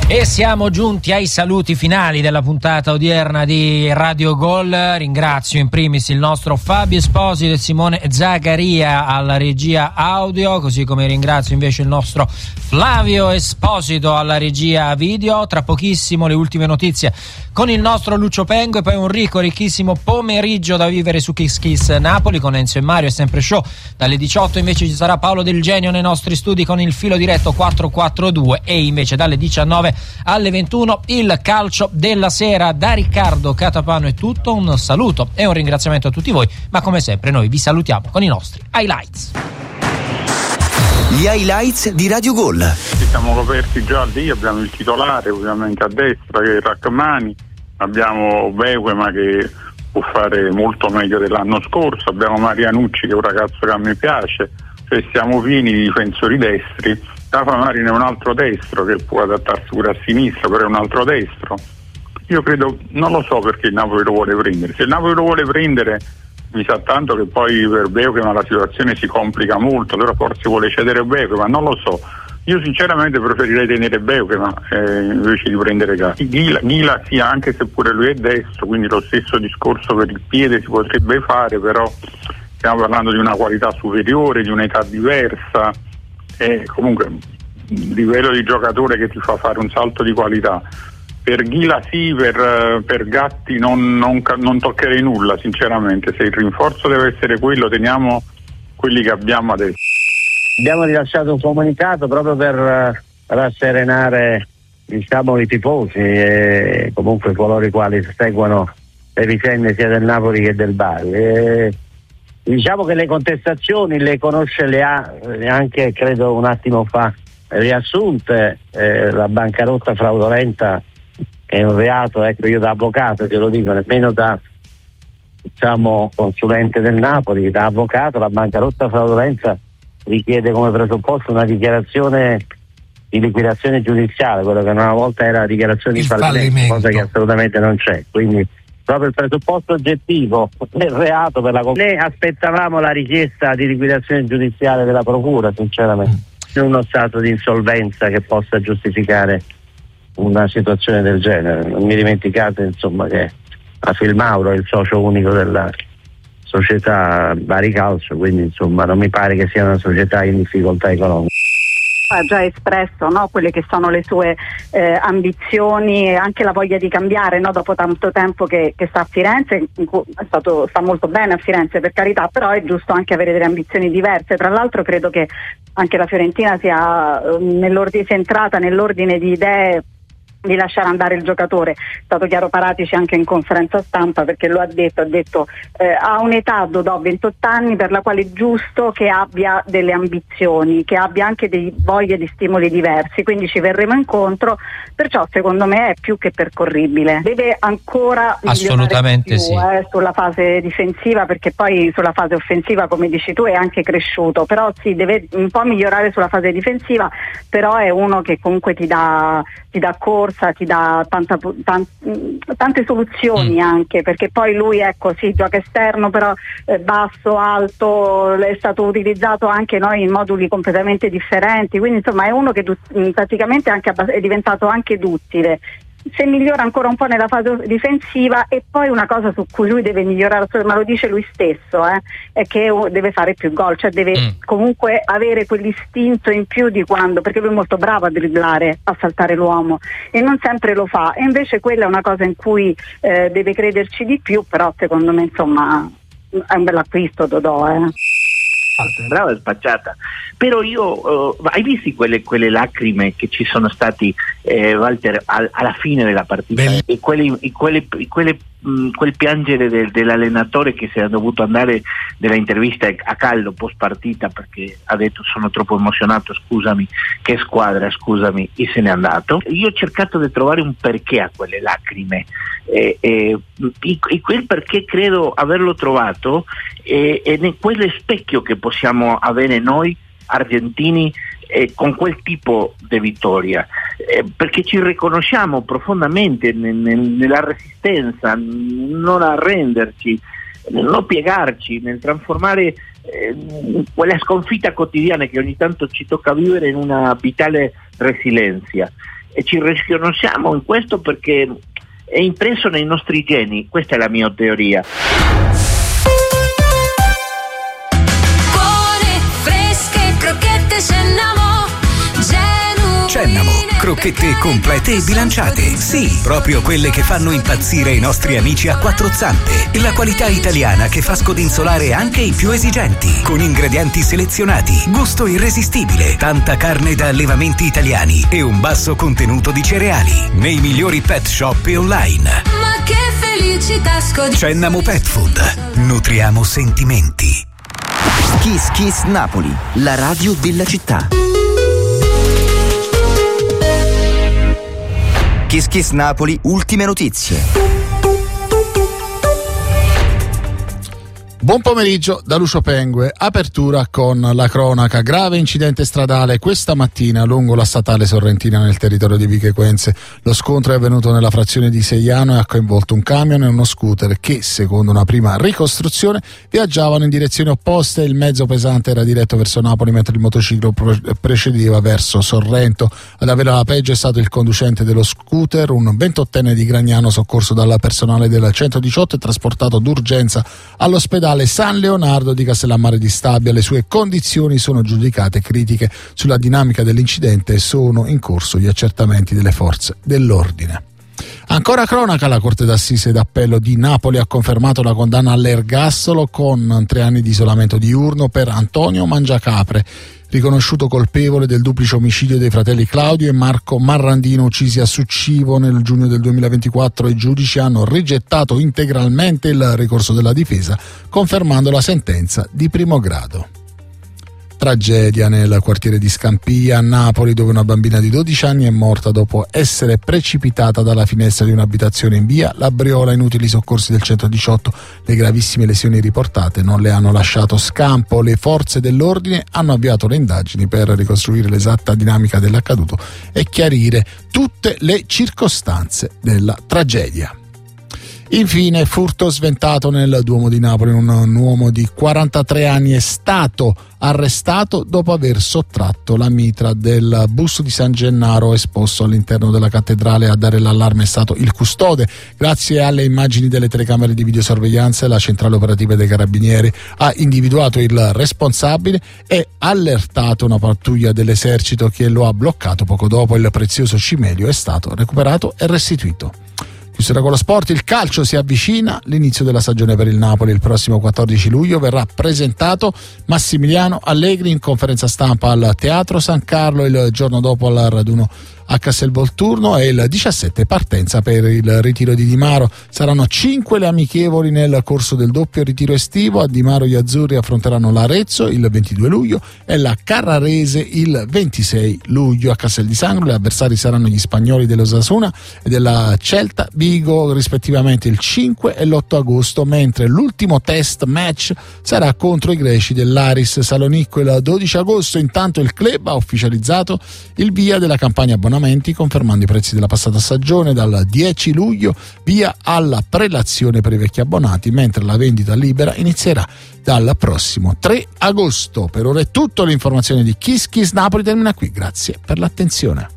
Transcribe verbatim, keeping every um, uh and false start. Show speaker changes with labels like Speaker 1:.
Speaker 1: E siamo giunti ai saluti finali della puntata odierna di Radio Gol. Ringrazio in primis il nostro Fabio Esposito e Simone Zaccaria alla regia audio, così come ringrazio invece il nostro Flavio Esposito alla regia video. Tra pochissimo le ultime notizie con il nostro Lucio Pengo e poi un ricco, ricchissimo pomeriggio da vivere su Kiss Kiss Napoli con Enzo e Mario e Sempre Show. Dalle diciotto invece ci sarà Paolo Del Genio nei nostri studi con il filo diretto quattro quattro due e invece dalle diciannove alle ventuno il calcio della sera. Da Riccardo Catapano è tutto, un saluto e un ringraziamento a tutti voi, ma come sempre noi vi salutiamo con i nostri highlights.
Speaker 2: Gli highlights di Radio Gol.
Speaker 3: Ci siamo coperti già lì, abbiamo il titolare ovviamente a destra che è Rachmani, abbiamo Bequema che può fare molto meglio dell'anno scorso, abbiamo Marianucci che è un ragazzo che a me piace, cioè siamo pieni di difensori destri. Rafa Marin è un altro destro che può adattarsi pure a sinistra, però è un altro destro. Io credo, non lo so perché il Napoli lo vuole prendere. Se il Napoli lo vuole prendere, mi sa tanto che poi per Beukema la situazione si complica molto, allora forse vuole cedere Beukema, non lo so. Io sinceramente preferirei tenere Beukema eh, invece di prendere Gatti. Ghila, Ghila sì, anche se pure lui è destro, quindi lo stesso discorso per il piede si potrebbe fare, però stiamo parlando di una qualità superiore, di un'età diversa. È comunque un livello di giocatore che ti fa fare un salto di qualità. Per Ghila sì, per, per Gatti non, non, non toccherei nulla sinceramente. Se il rinforzo deve essere quello, teniamo quelli che abbiamo adesso.
Speaker 4: Abbiamo rilasciato un comunicato proprio per uh, rasserenare, diciamo, i tifosi e comunque coloro i quali seguono le vicende sia del Napoli che del Bari. E diciamo che le contestazioni le conosce, le ha anche credo un attimo fa riassunte. Eh, la bancarotta fraudolenta è un reato, ecco, io da avvocato te lo dico, nemmeno da, diciamo, consulente del Napoli, da avvocato la bancarotta fraudolenta richiede come presupposto una dichiarazione di liquidazione giudiziale, quello che una volta era la dichiarazione di fallimento, fallimento, cosa che assolutamente non c'è. Quindi proprio il presupposto oggettivo del reato per la ne aspettavamo la richiesta di liquidazione giudiziale della procura, sinceramente, in uno stato di insolvenza che possa giustificare una situazione del genere. Non mi dimenticate insomma che a Filmauro è il socio unico della società Bari Calcio, quindi insomma non mi pare che sia una società in difficoltà economica.
Speaker 5: Ha già espresso, no, quelle che sono le sue eh, ambizioni e anche la voglia di cambiare, no, dopo tanto tempo che, che sta a Firenze. È stato, sta molto bene a Firenze, per carità, però è giusto anche avere delle ambizioni diverse. Tra l'altro credo che anche la Fiorentina sia eh, nell'ordine, sia entrata nell'ordine di idee di lasciare andare il giocatore. È stato chiaro Paratici anche in conferenza stampa, perché lo ha detto, ha detto eh, a un'età, Dodò, ventotto anni, per la quale è giusto che abbia delle ambizioni, che abbia anche dei voglie di stimoli diversi, quindi ci verremo incontro, perciò secondo me è più che percorribile. Deve ancora
Speaker 1: assolutamente
Speaker 5: più,
Speaker 1: sì.
Speaker 5: eh, sulla fase difensiva, perché poi sulla fase offensiva, come dici tu, è anche cresciuto, però sì, deve un po' migliorare sulla fase difensiva, però è uno che comunque ti dà ti dà corsa, ti dà tanta, tan, tante soluzioni, mm. anche perché poi lui, ecco, sì, gioca esterno, però eh, basso, alto, è stato utilizzato anche noi in moduli completamente differenti, quindi insomma è uno che du- praticamente anche abbas- è diventato anche duttile. Se migliora ancora un po' nella fase difensiva, e poi una cosa su cui lui deve migliorare, ma lo dice lui stesso, eh, è che deve fare più gol, cioè deve mm. comunque avere quell'istinto in più di quando, perché lui è molto bravo a dribblare, a saltare l'uomo, e non sempre lo fa, e invece quella è una cosa in cui eh, deve crederci di più, però secondo me insomma è un bel acquisto Dodò, eh.
Speaker 6: Brava e spacciata, però io uh, hai visto quelle, quelle lacrime che ci sono stati, eh, Walter, al, alla fine della partita, Beh. e quelli, e quelle, e quelle, mh, quel piangere del, dell'allenatore che si è dovuto andare della intervista a caldo post partita perché ha detto sono troppo emozionato, scusami, che squadra, scusami, e se n'è andato. Io ho cercato di trovare un perché a quelle lacrime, e, e, e quel perché credo averlo trovato e, e in quello specchio che possiamo avere noi argentini eh, con quel tipo di vittoria, eh, perché ci riconosciamo profondamente nel, nel, nella resistenza, non arrenderci, nel non piegarci, nel trasformare eh, quella sconfitta quotidiana che ogni tanto ci tocca vivere in una vitale resilienza. e ci riconosciamo in questo perché è impresso nei nostri geni. Questa è la mia teoria.
Speaker 7: Buone, fresche, crocchette Cennamo.
Speaker 2: Cennamo, crocchette complete e bilanciate. Sì, proprio quelle che fanno impazzire i nostri amici a quattro zampe. La qualità italiana che fa scodinzolare anche i più esigenti. Con ingredienti selezionati, gusto irresistibile, tanta carne da allevamenti italiani e un basso contenuto di cereali. Nei migliori pet shop e online.
Speaker 7: Ma che felicità scodinzolare.
Speaker 2: Cennamo Pet Food. Nutriamo sentimenti.
Speaker 8: Kiss Kiss Napoli, la radio della città. Kiss Kiss Napoli, ultime notizie.
Speaker 9: Buon pomeriggio da Lucio Pengue. Apertura con la cronaca. Grave incidente stradale questa mattina lungo la statale sorrentina nel territorio di Vico Equense. Lo scontro è avvenuto nella frazione di Seiano e ha coinvolto un camion e uno scooter che, secondo una prima ricostruzione, viaggiavano in direzioni opposte. Il mezzo pesante era diretto verso Napoli mentre il motociclo precedeva verso Sorrento. Ad avere la peggio è stato il conducente dello scooter, un ventottenne di Gragnano soccorso dal personale del centodiciotto e trasportato d'urgenza all'ospedale San Leonardo di Castellammare di Stabia. Le sue condizioni sono giudicate critiche. Sulla dinamica dell'incidente sono in corso gli accertamenti delle forze dell'ordine. Ancora cronaca, la Corte d'Assise d'Appello di Napoli ha confermato la condanna all'ergastolo con tre anni di isolamento diurno per Antonio Mangiacapre, riconosciuto colpevole del duplice omicidio dei fratelli Claudio e Marco Marrandino uccisi a Succivo nel giugno del duemilaventiquattro. I giudici hanno rigettato integralmente il ricorso della difesa, confermando la sentenza di primo grado. Tragedia nel quartiere di Scampia a Napoli, dove una bambina di dodici anni è morta dopo essere precipitata dalla finestra di un'abitazione in via La Briola. Inutili soccorsi del centodiciotto, le gravissime lesioni riportate non le hanno lasciato scampo. Le forze dell'ordine hanno avviato le indagini per ricostruire l'esatta dinamica dell'accaduto e chiarire tutte le circostanze della tragedia. Infine, furto sventato nel Duomo di Napoli. Un uomo di quarantatré anni è stato arrestato dopo aver sottratto la mitra del busto di San Gennaro esposto all'interno della cattedrale. A dare l'allarme è stato il custode. Grazie alle immagini delle telecamere di videosorveglianza, la centrale operativa dei carabinieri ha individuato il responsabile e allertato una pattuglia dell'esercito che lo ha bloccato. Poco dopo il prezioso cimelio è stato recuperato e restituito. Chiusura con lo sport. Il calcio si avvicina, l'inizio della stagione per il Napoli. Il prossimo quattordici luglio verrà presentato Massimiliano Allegri in conferenza stampa al Teatro San Carlo, il giorno dopo al raduno a Castelvolturno e il diciassette partenza per il ritiro di Di Maro. Saranno cinque le amichevoli nel corso del doppio ritiro estivo. A Di Maro gli azzurri affronteranno l'Arezzo il ventidue luglio e la Carrarese il ventisei luglio. A Castel di Sangro gli avversari saranno gli spagnoli dell'Osasuna e della Celta Vigo rispettivamente il cinque e l'otto agosto, mentre l'ultimo test match sarà contro i greci dell'Aris Salonicco il dodici agosto. Intanto il club ha ufficializzato il via della campagna abbonamenti, confermando i prezzi della passata stagione. Dal dieci luglio via alla prelazione per i vecchi abbonati, mentre la vendita libera inizierà dal prossimo tre agosto. Per ora è tutto. L'informazione di Kiss Kiss Napoli termina qui. Grazie per l'attenzione.